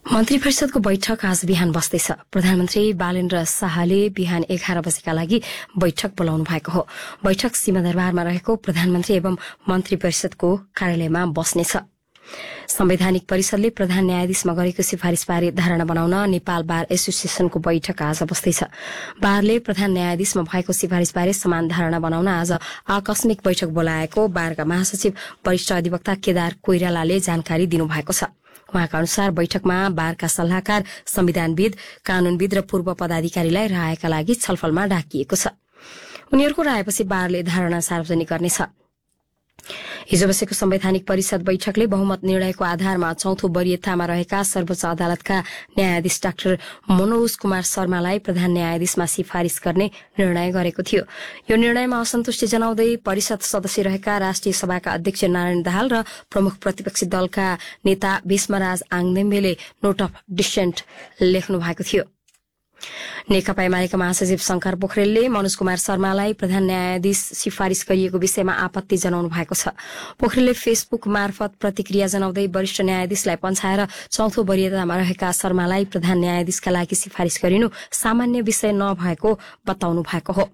मन्त्री परिषदको बैठक आज बिहान बस्दैछ। प्रधानमन्त्री बालेन्द्र शाहले बिहान 11 बजेका लागि बैठक बोलाउनु भएको हो। बैठक सिंहदरबारमा रहेको प्रधानमन्त्री एवं मन्त्री परिषदको कार्यालयमा बस्नेछ। संवैधानिक परिषदले प्रधान न्यायाधीशमा गरेको सिफारिशबारे धारणा बनाउन नेपाल बार एसोसिएसनको बैठक आज बस्दैछ। बारले प्रधान न्यायाधीशमा भएको सिफारिशबारे समान धारणा बनाउन आज आकस्मिक बैठक बोलाएको बारका महासचिव वरिष्ठ अधिवक्ता केदार कोइरालाले जानकारी दिनुभएको छ। उहाँका अनुसार बैठकमा बारका सल्लाहकार, संविधानविद, कानूनविद र पूर्व पदाधिकारीलाई रायका लागि छलफलमा डाकिएको छ। उनीहरूको रायपछि बारले धारणा सार्वजनिक गर्नेछ। हिजो बसेको संवैधानिक परिषद बैठकले बहुमत निर्णयको आधारमा चौथो वरियतामा रहेका सर्वोच्च अदालतका न्यायाधीश डाक्टर मनोज कुमार शर्मालाई प्रधान न्यायाधीशमा सिफारिश गर्ने निर्णय गरेको थियो। यो निर्णयमा असन्तुष्टि जनाउँदै परिषद सदस्य रहेका राष्ट्रिय सभाका अध्यक्ष नारायण दाहाल र प्रमुख प्रतिपक्षी दलका नेता भीष्मराज आङदेम्बेले नोट अफ डिसेन्ट लेख्नु भएको थियो। नेकपा एमालेका महासचिव शंकर पोखरेलले मनोज कुमार शर्मालाई प्रधान न्यायाधीश सिफारिश गरिएको विषयमा आपत्ति जनाउनु भएको छ। पोखरेलले फेसबुक मार्फत प्रतिक्रिया जनाउँदै वरिष्ठ न्यायाधीशलाई पन्छाएर चौथो वरियतामा रहेका शर्मालाई प्रधान न्यायाधीशका लागि सिफारिश गरिनु सामान्य विषय नभएको बताउनु भएको हो।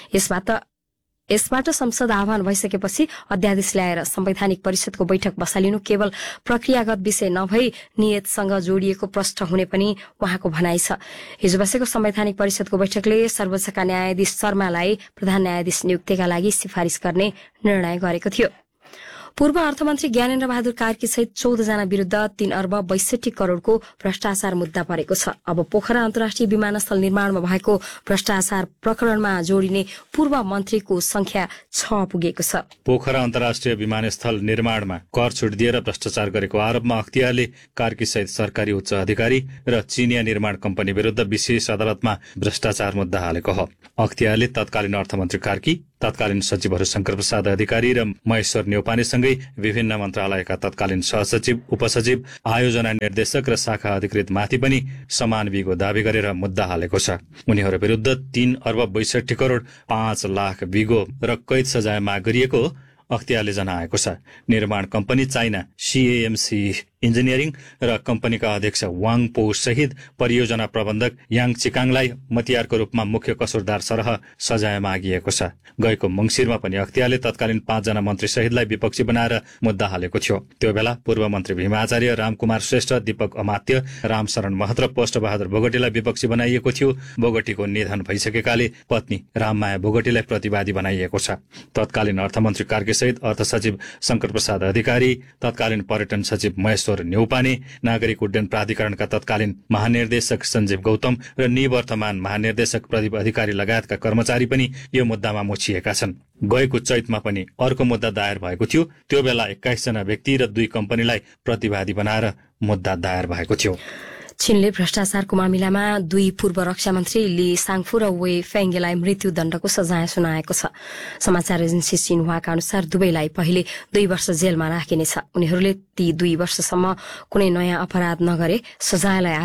यसबाट संसद आह्वान भइसकेपछि अध्यादेश ल्याएर संवैधानिक परिषदको बैठक बसालिनु केवल प्रक्रियागत विषय नभई नियतसँग जोडिएको प्रश्न हुने पनि उहाँको भनाइ छ। हिजो बसेको संवैधानिक परिषदको बैठकले सर्वोच्चका न्यायाधीश शर्मालाई प्रधान न्यायाधीश नियुक्तिका लागि सिफारिश गर्ने निर्णय गरेको थियो। पूर्व अर्थमन्त्री ज्ञानेन्द्र बहादुर कार्की सहित 14 जना विरूद्ध 3 अर्ब 62 करोड़को भ्रष्टाचार मुद्दा परेको छ। अब पोखरा अन्तर्राष्ट्रिय विमानस्थल निर्माणमा भएको भ्रष्टाचार प्रकरणमा जोडिने पूर्व मन्त्रीको संख्या 6 पुगेको छ। पोखरा अन्तर्राष्ट्रिय विमानस्थल निर्माणमा कर छुट दिएर भ्रष्टाचार गरेको आरोपमा अख्तियारले कार्की सहित सरकारी उच्च अधिकारी र चिनिया निर्माण कम्पनी विरूद्ध विशेष अदालतमा भ्रष्टाचार मुद्दा हालेको हो। अख्तियारले तत्कालीन अर्थमन्त्री कार्की, तत्कालीन सचिवहरू शंकर प्रसाद अधिकारी र महेश्वर न्यौपानेसँगै विभिन्न मन्त्रालयका तत्कालीन सहसचिव, उपसचिव, आयोजना निर्देशक र शाखा अधिकृतमाथि पनि समान विगो दावी गरेर मुद्दा हालेको छ। उनीहरू विरूद्ध 3 अर्ब 62 करोड़ 5 लाख विगो र कैद सजाय माग गरिएको अख्तियारले जनाएको छ। निर्माण कम्पनी चाइना CAMC इन्जिनियरिङ र कम्पनीका अध्यक्ष वाङ पो सहित परियोजना प्रबन्धक याङ चिकाङलाई मतियारको रूपमा मुख्य कसुरदार सरह सजाय मागिएको छ। गएको मंसिरमा पनि अख्तियारले तत्कालीन 5 जना मन्त्री सहितलाई विपक्षी बनाएर मुद्दा हालेको थियो। त्यो बेला पूर्व मन्त्री भीमाचार्य, रामकुमार श्रेष्ठ, दीपक अमात्य, रामशरण महत र पोष्टबहादुर बोगटीलाई विपक्षी बनाइएको थियो। बोगटीको निधन भइसकेकाले पत्नी राममाया बोगटीलाई प्रतिवादी बनाइएको छ। तत्कालीन अर्थमन्त्री कार्की सहित अर्थ सचिव शंकर प्रसाद अधिकारी, तत्कालीन पर्यटन सचिव महेश्वर न्यौपाने, नागरिक उड्डयन प्राधिकरणका तत्कालीन महानिर्देशक सञ्जीव गौतम र निवर्तमान महानिर्देशक प्रदीप अधिकारी लगायतका कर्मचारी पनि यो मुद्दामा मुछिएका छन्। गएको चैतमा पनि अर्को मुद्दा दायर भएको थियो। त्यो बेला 21 जना व्यक्ति र 2 कम्पनीलाई प्रतिवादी बनाएर मुद्दा दायर भएको थियो। चीनले भ्रष्टाचारको मामिलामा 2 पूर्व रक्षा मन्त्री ली साङफू र वे फेङ्गेलाई मृत्युदण्डको सजाय सुनाएको छ। समाचार एजेन्सी सिन्हुवाका अनुसार दुवैलाई पहिले 2 वर्ष जेलमा राखिनेछ। उनीहरूले ती 2 वर्षसम्म कुनै नयाँ अपराध नगरे सजायलाई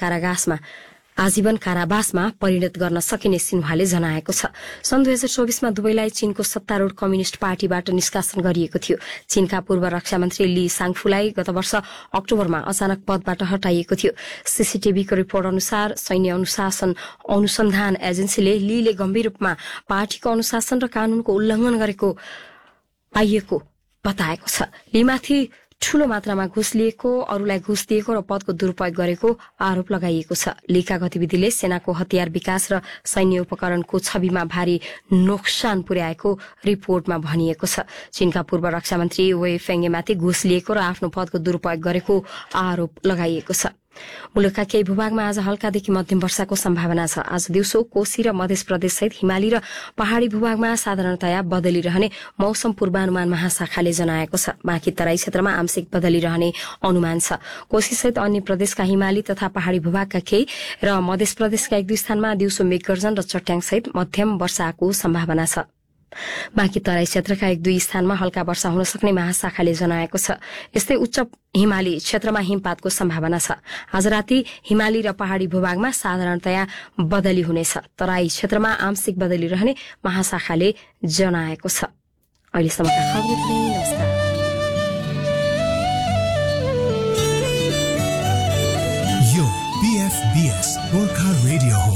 आजीवन कारावासमा परिणत गर्न सकिने सिन्हुवाले जनाएको छ। सन् 2024मा दुवैलाई चीनको सत्तारूढ़ कम्युनिष्ट पार्टीबाट निष्कासन गरिएको थियो। चीनका पूर्व रक्षा मन्त्री ली साङफूलाई गत वर्ष अक्टोबरमा अचानक पदबाट हटाइएको थियो। सीसीटीभीको रिपोर्ट अनुसार सैन्य अनुसन्धान एजेन्सीले लीले गम्भीर रूपमा पार्टीको अनुशासन र कानूनको उल्लंघन गरेको पाइएको बताएको छ। लीमाथि ठूलो मात्रामा घुस लिएको, अरूलाई घुस दिएको र पदको दुरूपयोग गरेको आरोप लगाइएको छ। लीका गतिविधिले सेनाको हतियार विकास र सैन्य उपकरणको छविमा भारी नोक्सान पुर्याएको रिपोर्टमा भनिएको छ। चीनका पूर्व रक्षा मन्त्री वे फेङ्गेमाथि घुस लिएको र आफ्नो पदको दुरूपयोग गरेको आरोप लगाइएको छ। मुलुकका केही भूभागमा आज हल्कादेखि मध्यम वर्षाको सम्भावना छ। आज दिउँसो कोशी र मध्य प्रदेश सहित हिमाली र पहाड़ी भूभागमा साधारणतया बदली रहने मौसम पूर्वानुमान महाशाखाले जनाएको छ। बाँकी तराई क्षेत्रमा आंशिक बदली रहने अनुमान छ। कोशी सहित अन्य प्रदेशका हिमाली तथा पहाड़ी भूभागका केही र मध्य प्रदेशका 1-2 स्थानमा दिउँसो मेघगर्जन र चट्याङ सहित मध्यम वर्षाको सम्भावना छ। बाँकी तराई क्षेत्रका 1-2 स्थानमा हल्का वर्षा हुन सक्ने महाशाखाले जनाएको छ। यस्तै उच्च हिमाली क्षेत्रमा हिमपातको सम्भावना छ। आज राति हिमाली र पहाड़ी भूभागमा साधारणतया बदली हुनेछ। तराई क्षेत्रमा आंशिक बदली रहने महाशाखाले जनाएको छ। अहिलेसम्मका खबर नमस्कार। BFBS गोर्खा रेडियो हो।